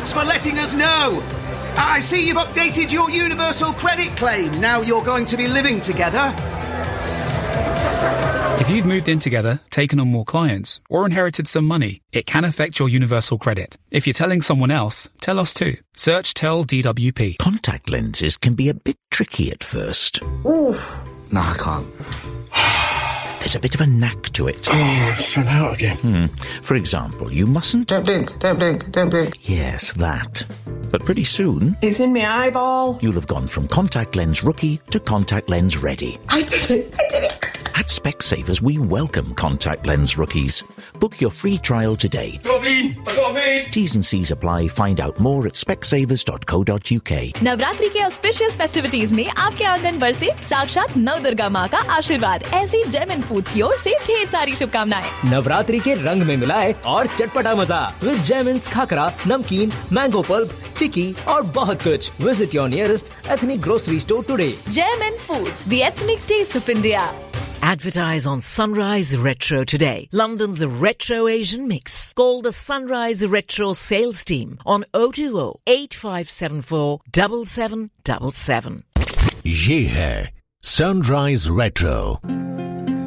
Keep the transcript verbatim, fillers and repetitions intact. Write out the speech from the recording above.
Thanks for letting us know. I see you've updated your universal credit claim. Now you're going to be living together. If you've moved in together, taken on more clients, or inherited some money, it can affect your universal credit. If you're telling someone else, tell us too. Search Tell D W P. Contact lenses can be a bit tricky at first. Oof. No, I can't. There's a bit of a knack to it. Oh, it's run out again. Hmm. For example, you mustn't... Don't blink, don't blink, don't blink. Yes, that. But pretty soon... It's in my eyeball. You'll have gone from contact lens rookie to contact lens ready. I did it, I did it. At Specsavers, we welcome contact lens rookies. Book your free trial today. Got me! I got me! T's and C's apply. Find out more at specsavers dot co dot uk. Navratri के auspicious festivities में आपके आंगन पर से साक्षात नव दुर्गा माँ का आशीर्वाद। ऐसी जेमिन फूड्स की ओर से ढेर सारी शुभकामनाएं। नवरात्रि के रंग में मिलाए और चटपटा मजा विद जेमिन्स खाकरा, नमकीन, मैंगो पल्प, चिक्की और बहुत कुछ। Visit your nearest ethnic grocery store today. Gemin Foods, the ethnic taste of India. Advertise on Sunrise Retro today. London's Retro Asian mix. Call the Sunrise Retro sales team on oh two oh, eight five seven four, seven seven seven seven. ये है Sunrise Retro.